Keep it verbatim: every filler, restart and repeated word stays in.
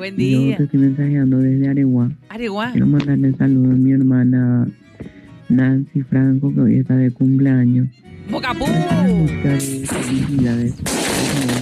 Buen Y yo día. te estoy mensajeando desde Areguá. Areguá. Quiero mandarle saludos a mi hermana Nancy Franco, que hoy está de cumpleaños. Bocapú. Esa es la música de felicidades. Por favor.